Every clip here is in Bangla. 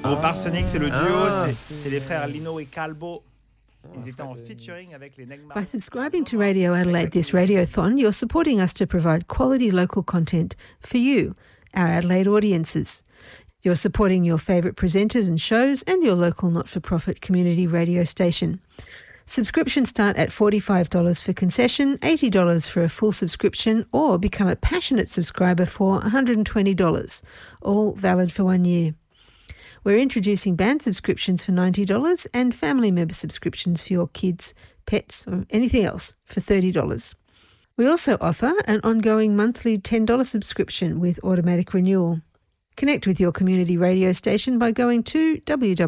Groupe Arsenic, c'est le duo, c'est les frères Lino et Calbo. Ils étaient en featuring avec les Negma. By subscribing to Radio Adelaide this radiothon, you're supporting us to provide quality local content for you, our Adelaide audiences. You're supporting your favourite presenters and shows and your local not-for-profit community radio station. Subscriptions start at $45 for concession, $80 for a full subscription, or become a passionate subscriber for $120, all valid for 1 year. We're introducing band subscriptions for $90 and family member subscriptions for your kids, pets, or anything else for $30. We also offer an ongoing monthly $10 subscription with automatic renewal. Connect with your community radio station by going to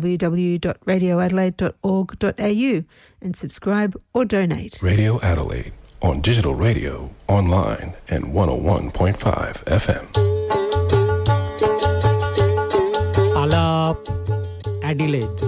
www.radioadelaide.org.au and subscribe or donate. Radio Adelaide on digital radio, online and 101.5 FM. Alap Adelaide.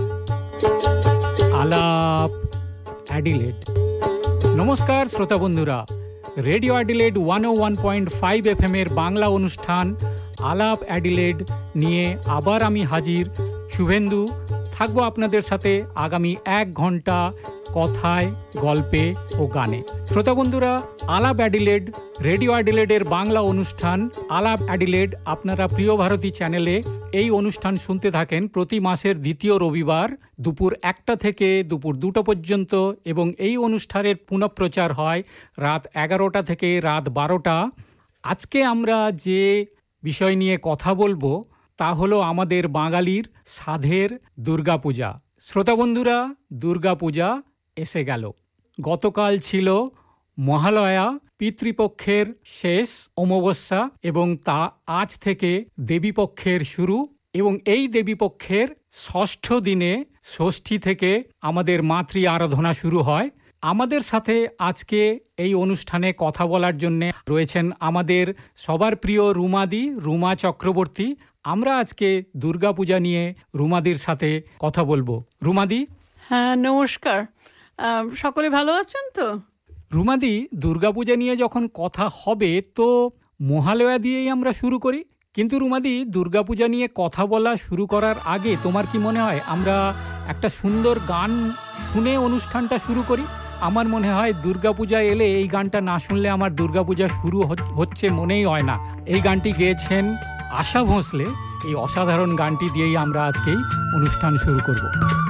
Alap Adelaide. নমস্কার শ্রোতা বন্ধুরা, রেডিও অ্যাডিলেড 101.5 FM এর বাংলা অনুষ্ঠান আলাপ অ্যাডিলেড নিয়ে আবার আমি হাজির শুভেন্দু, থাকবো আপনাদের সাথে আগামী 1 ঘন্টা কথায়, গল্পে ও গানে। শ্রোতা বন্ধুরা, আলাপ অ্যাডিলেড রেডিও অ্যাডিলেডের বাংলা অনুষ্ঠান আলাপ অ্যাডিলেড আপনারা প্রিয় ভারতী চ্যানেলে এই অনুষ্ঠান শুনতে থাকেন প্রতি মাসের দ্বিতীয় রবিবার দুপুর 1টা থেকে দুপুর 2টা পর্যন্ত, এবং এই অনুষ্ঠানের পুনঃপ্রচার হয় রাত 11টা থেকে রাত 12টা। আজকে আমরা যে বিষয় নিয়ে কথা বলবো তা হলো আমাদের বাঙালির সাধের দুর্গাপূজা। শ্রোতা বন্ধুরা, দুর্গাপূজা এসে গেল। গতকাল ছিল মহালয়া, পিতৃপক্ষের শেষ অমাবস্যা, এবং তা আজ থেকে দেবীপক্ষের শুরু, এবং এই দেবীপক্ষের 6ষ্ঠ দিনে ষষ্ঠী থেকে আমাদের মাতৃ আরাধনা শুরু হয়। আমাদের সাথে আজকে এই অনুষ্ঠানে কথা বলার জন্য রয়েছেন আমাদের সবার প্রিয় রুমা চক্রবর্তী। আমরা আজকে দুর্গাপূজা নিয়ে রুমাদির সাথে কথা বলবো। রুমাদি। হ্যাঁ, নমস্কার। সকলে ভালো আছেন তো? রুমাদি, দুর্গাপূজা নিয়ে যখন কথা হবে তো মহালয়া দিয়েই আমরা শুরু করি। কিন্তু রুমাদি, দুর্গাপূজা নিয়ে কথা বলা শুরু করার আগে তোমার কি মনে হয় আমরা একটা সুন্দর গান শুনে অনুষ্ঠানটা শুরু করি? আমার মনে হয় দুর্গাপূজা এলে এই গানটা না শুনলে আমার দুর্গাপূজা শুরু হচ্ছে মনেই হয় না। এই গানটি গেয়েছেন আশা ভোঁসলে। এই অসাধারণ গানটি দিয়েই আমরা আজকেই অনুষ্ঠান শুরু করব।